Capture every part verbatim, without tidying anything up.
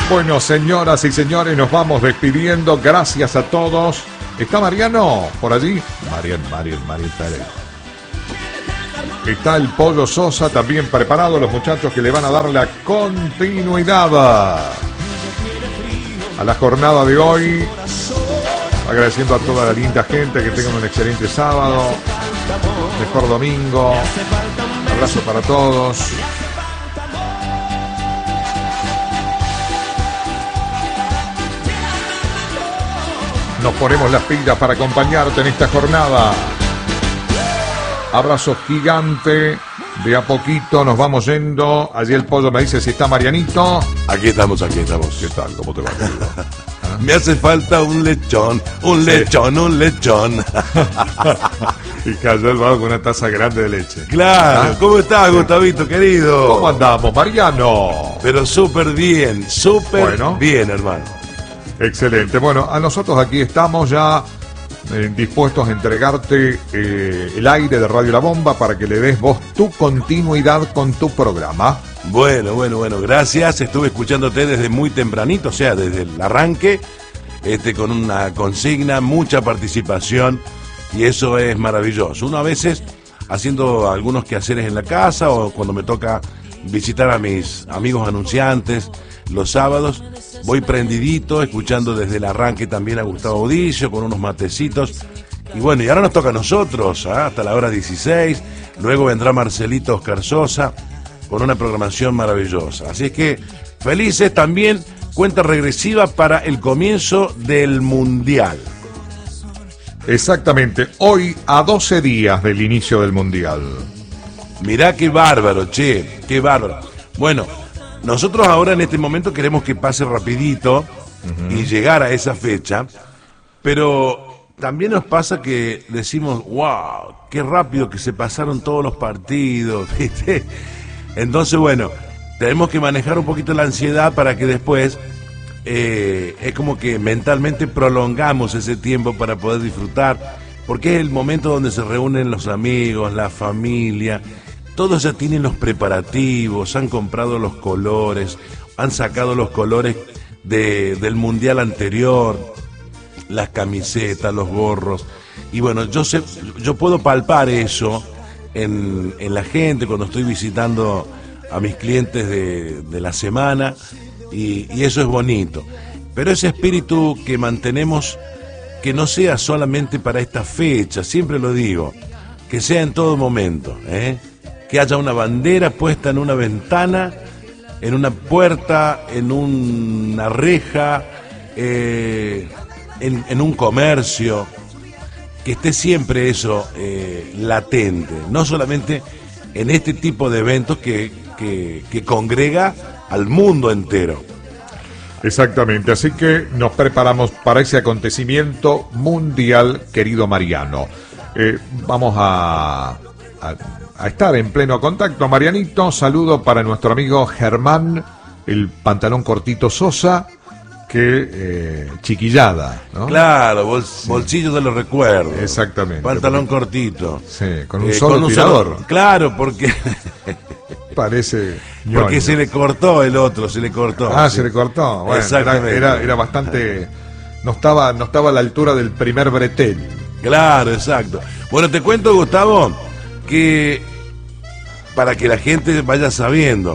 Bueno, señoras y señores, nos vamos despidiendo. Gracias a todos. ¿Está Mariano por allí? Marian, Marian, Marian Pérez. Está el Pollo Sosa también preparado. Los muchachos que le van a dar la continuidad a la jornada de hoy. Agradeciendo a toda la linda gente. Que tengan un excelente sábado. Mejor domingo. Un abrazo para todos. Nos ponemos las pilas para acompañarte en esta jornada. Abrazo gigante. De a poquito nos vamos yendo. Allí el Pollo me dice si está Marianito. Aquí estamos, aquí estamos. ¿Qué tal? ¿Cómo te va, querido? ¿Ah? Me hace falta un lechón, un Sí. lechón, un lechón. Y cayó el vago con una taza grande de leche. Claro, ¿Ah? ¿cómo estás, Gustavito, querido? ¿Cómo andamos, Mariano? Pero súper bien, súper Bueno. bien, hermano. Excelente. Bueno, a nosotros aquí estamos ya eh, dispuestos a entregarte eh, el aire de Radio La Bomba para que le des vos tu continuidad con tu programa. Bueno, bueno, bueno, gracias. Estuve escuchándote desde muy tempranito, o sea, desde el arranque, este, con una consigna, mucha participación, y eso es maravilloso. Uno a veces haciendo algunos quehaceres en la casa o cuando me toca visitar a mis amigos anunciantes los sábados, voy prendidito, escuchando desde el arranque también a Gustavo Budillo con unos matecitos. Y bueno, y ahora nos toca a nosotros, ¿ah? Hasta la hora dieciséis. Luego vendrá Marcelito Oscar Sosa con una programación maravillosa. Así es que felices también, cuenta regresiva para el comienzo del Mundial. Exactamente, hoy a doce días del inicio del Mundial. Mirá qué bárbaro, che, qué bárbaro. Bueno, nosotros ahora en este momento queremos que pase rapidito uh-huh. y llegar a esa fecha, pero también nos pasa que decimos, wow, qué rápido que se pasaron todos los partidos, ¿viste? Entonces, bueno, tenemos que manejar un poquito la ansiedad para que después eh, es como que mentalmente prolongamos ese tiempo para poder disfrutar, porque es el momento donde se reúnen los amigos, la familia. Todos ya tienen los preparativos, han comprado los colores, han sacado los colores de, del mundial anterior, las camisetas, los gorros. Y bueno, yo sé, yo puedo palpar eso en, en la gente cuando estoy visitando a mis clientes de, de la semana, y, y eso es bonito. Pero ese espíritu que mantenemos, que no sea solamente para esta fecha, siempre lo digo, que sea en todo momento, ¿eh? Que haya una bandera puesta en una ventana, en una puerta, en una reja, eh, en, en un comercio, que esté siempre eso eh, latente, no solamente en este tipo de eventos que, que, que congrega al mundo entero. Exactamente, así que nos preparamos para ese acontecimiento mundial, querido Mariano. Eh, vamos a... a a estar en pleno contacto. Marianito, saludo para nuestro amigo Germán, el pantalón cortito Sosa, que eh, chiquillada, ¿no? Claro, bol, sí. bolsillo de los recuerdos. Exactamente. Pantalón cortito. Sí, con un eh, solo con un tirador. Solo, claro, porque... Parece ñoño. Porque se le cortó el otro, se le cortó. Ah, sí. se le cortó. Bueno, exactamente. Era, era, era bastante... No estaba, no estaba a la altura del primer bretel. Claro, exacto. Bueno, te cuento, Gustavo, que para que la gente vaya sabiendo,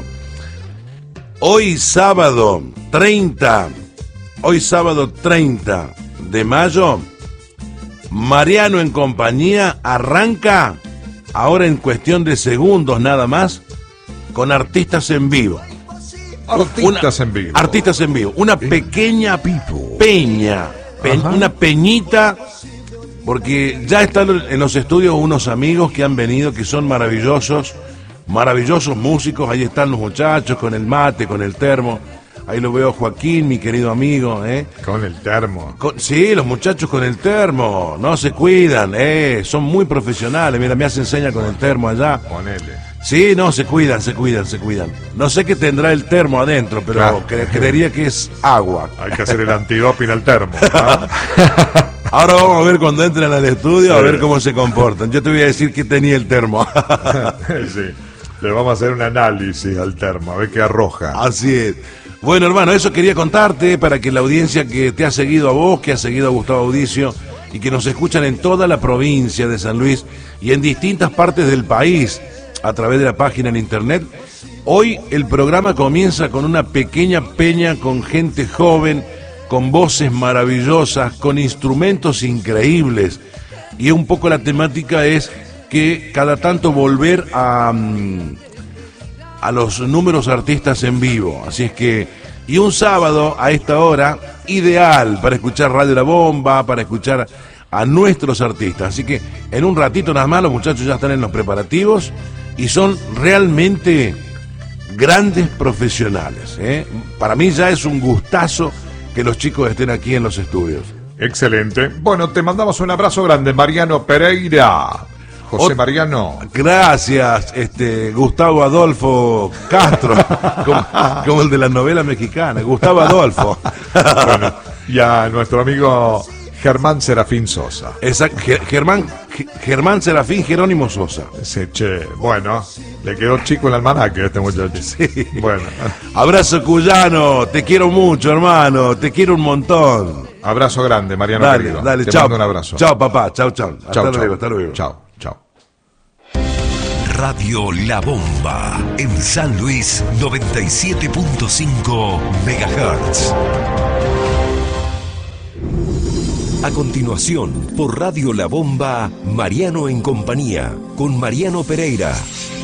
hoy sábado treinta, hoy sábado treinta de mayo, Mariano en compañía arranca, ahora en cuestión de segundos nada más, con artistas en vivo. Artistas una, en vivo. Artistas en vivo. Una pequeña peña, pe, una peñita. Porque ya están en los estudios unos amigos que han venido, que son maravillosos, maravillosos músicos. Ahí están los muchachos con el mate, con el termo. Ahí lo veo Joaquín, mi querido amigo, ¿eh? Con el termo. Con, sí, los muchachos con el termo, no se cuidan, ¿eh? Son muy profesionales. Mira, me hacen seña con el termo allá. Ponele. Sí, no, se cuidan, se cuidan, se cuidan. No sé qué tendrá el termo adentro, pero claro. cre creería que es agua. Hay que hacer el antidoping al termo, ¿no? Ahora vamos a ver cuando entren al estudio, sí. A ver cómo se comportan. Yo te voy a decir que tenía el termo. Sí, le vamos a hacer un análisis al termo, a ver qué arroja. Así es. Bueno, hermano, eso quería contarte para que la audiencia que te ha seguido a vos, que ha seguido a Gustavo Audicio y que nos escuchan en toda la provincia de San Luis y en distintas partes del país a través de la página en internet. Hoy el programa comienza con una pequeña peña con gente joven, con voces maravillosas, con instrumentos increíbles. Y un poco la temática es que cada tanto volver a, a los números artistas en vivo. Así es que, y un sábado a esta hora, ideal para escuchar Radio La Bomba, para escuchar a nuestros artistas. Así que en un ratito nada más los muchachos ya están en los preparativos y son realmente grandes profesionales, ¿eh? Para mí ya es un gustazo que los chicos estén aquí en los estudios. Excelente. Bueno, te mandamos un abrazo grande, Mariano Pereira. José Ot- Mariano. Gracias, este Gustavo Adolfo Castro, como, como el de la novela mexicana, Gustavo Adolfo. Bueno, y a nuestro amigo Germán Serafín Sosa. Exacto, Germán, Germán Serafín Jerónimo Sosa. Sí, che, bueno, le quedó chico el almanaque a este muchacho. Sí. Bueno, Abrazo cuyano, te quiero mucho, hermano, te quiero un montón. abrazo grande, Mariano Dale, querido. dale, Te chao. mando un abrazo. Chao, papá, chao, chao. Hasta Chao, luego, chao. hasta luego. Chao, chao. Radio La Bomba en San Luis noventa y siete punto cinco megahertz. A continuación, por Radio La Bomba, Mariano en compañía, con Mariano Pereira.